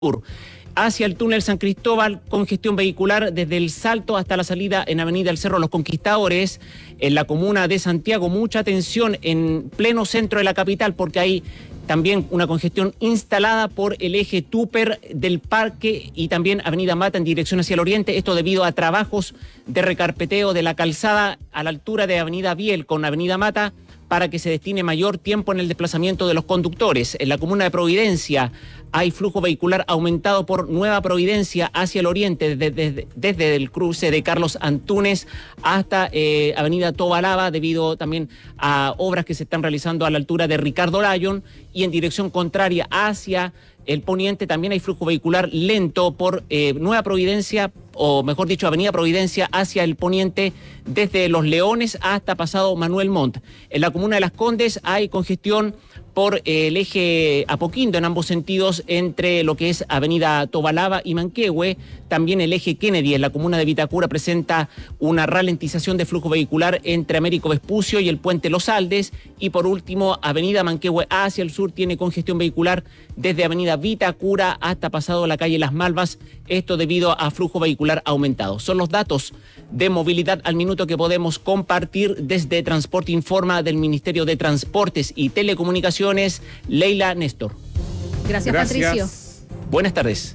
Sur. Hacia el túnel San Cristóbal, congestión vehicular desde el Salto hasta la salida en Avenida El Cerro Los Conquistadores, en la comuna de Santiago. Mucha atención en pleno centro de la capital, porque hay también una congestión instalada por el eje Tupper del Parque y también Avenida Mata en dirección hacia el oriente. Esto debido a trabajos de recarpeteo de la calzada a la altura de Avenida Biel con Avenida Mata, para que se destine mayor tiempo en el desplazamiento de los conductores. En la comuna de Providencia hay flujo vehicular aumentado por Nueva Providencia hacia el oriente, desde el cruce de Carlos Antúnez hasta Avenida Tobalaba, debido también a obras que se están realizando a la altura de Ricardo Lyon, y en dirección contraria hacia el poniente también hay flujo vehicular lento por Nueva Providencia, o mejor dicho, Avenida Providencia hacia el poniente, desde Los Leones hasta pasado Manuel Montt. En la comuna de Las Condes hay congestión por el eje Apoquindo en ambos sentidos, entre lo que es Avenida Tobalaba y Manquehue. También el eje Kennedy en la comuna de Vitacura presenta una ralentización de flujo vehicular entre Américo Vespucio y el puente Los Aldes. Y por último, Avenida Manquehue hacia el sur tiene congestión vehicular desde Avenida Vitacura hasta pasado la calle Las Malvas, esto debido a flujo vehicular aumentado. Son los datos de movilidad al minuto que podemos compartir desde Transporte Informa del Ministerio de Transportes y Telecomunicaciones. Leila Néstor. Gracias, Patricio. Buenas tardes.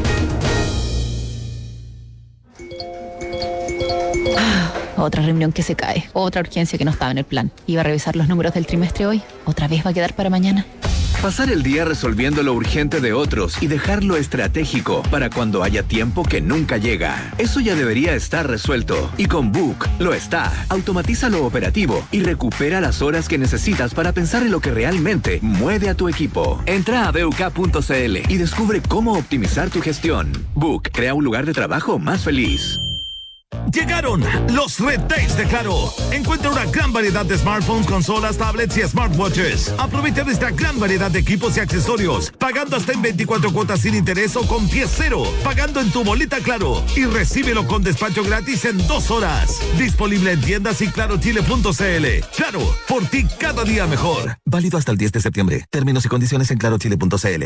Otra reunión que se cae, otra urgencia que no estaba en el plan. Iba a revisar los números del trimestre hoy, otra vez va a quedar para mañana. Pasar el día resolviendo lo urgente de otros y dejar lo estratégico para cuando haya tiempo que nunca llega. Eso ya debería estar resuelto. Y con Book lo está. Automatiza lo operativo y recupera las horas que necesitas para pensar en lo que realmente mueve a tu equipo. Entra a BUK.cl y descubre cómo optimizar tu gestión. Book crea un lugar de trabajo más feliz. Llegaron los Red Days de Claro. Encuentra una gran variedad de smartphones, consolas, tablets y smartwatches. Aprovecha de esta gran variedad de equipos y accesorios, pagando hasta en 24 cuotas sin interés o con pie cero, pagando en tu boleta Claro, y recíbelo con despacho gratis en 2 horas. Disponible en tiendas y clarochile.cl. Claro, por ti cada día mejor. Válido hasta el 10 de septiembre. Términos y condiciones en clarochile.cl.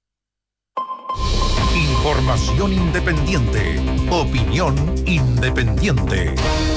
Información independiente. Opinión independiente.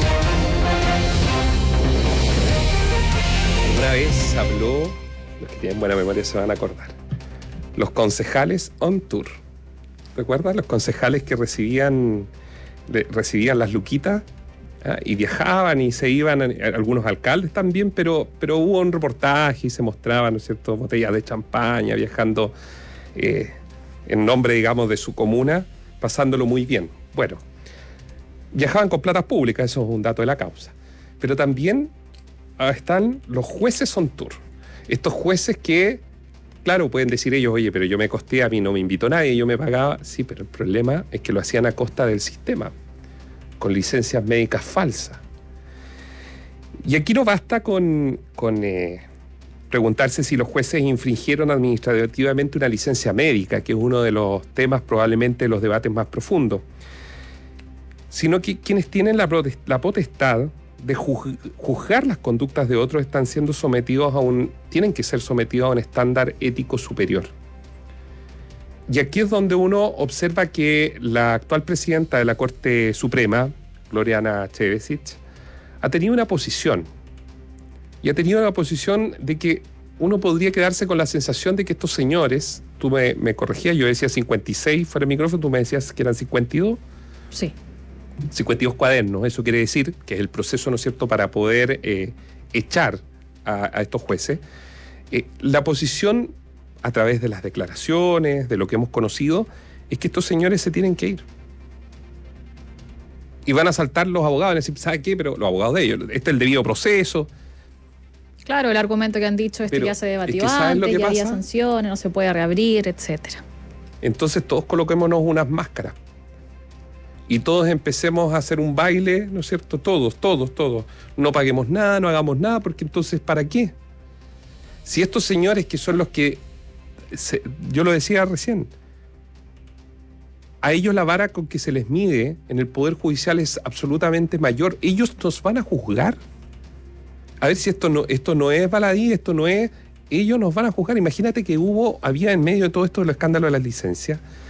Una vez habló, los que tienen buena memoria se van a acordar, los concejales on tour. ¿Recuerdan? Los concejales que recibían las luquitas, y viajaban y se iban, algunos alcaldes también, pero hubo un reportaje y se mostraban, ¿no es cierto?, botellas de champaña, viajando en nombre, digamos, de su comuna, pasándolo muy bien. Bueno, viajaban con platas públicas, eso es un dato de la causa. Pero también están los jueces on tour. Estos jueces que, claro, pueden decir ellos, oye, pero yo me costeé, a mí no me invitó nadie, yo me pagaba. Sí, pero el problema es que lo hacían a costa del sistema, con licencias médicas falsas. Y aquí no basta con preguntarse si los jueces infringieron administrativamente una licencia médica, que es uno de los temas, probablemente, de los debates más profundos, sino que quienes tienen la potestad de juzgar las conductas de otros están siendo sometidos tienen que ser sometidos a un estándar ético superior. Y aquí es donde uno observa que la actual presidenta de la Corte Suprema, Gloriana Chevesich, ha tenido una posición. Y ha tenido la posición de que uno podría quedarse con la sensación de que estos señores, tú me corregías, yo decía 56 fuera del micrófono, tú me decías que eran 52. Sí. 52 cuadernos, eso quiere decir que es el proceso, ¿no es cierto?, para poder echar a estos jueces. La posición, a través de las declaraciones, de lo que hemos conocido, es que estos señores se tienen que ir. Y van a saltar los abogados, van a decir, ¿sabe qué? Pero los abogados de ellos, este es el debido proceso. Claro, el argumento que han dicho es que ya se debatió antes, ya había sanciones, no se puede reabrir, etcétera. Entonces todos coloquémonos unas máscaras y todos empecemos a hacer un baile, ¿no es cierto? Todos. No paguemos nada, no hagamos nada, porque entonces, ¿para qué? Si estos señores que son los que, yo lo decía recién, a ellos la vara con que se les mide en el Poder Judicial es absolutamente mayor, ellos nos van a juzgar. A ver si esto no es baladí, esto no es ellos nos van a juzgar. Imagínate que había en medio de todo esto el escándalo de las licencias,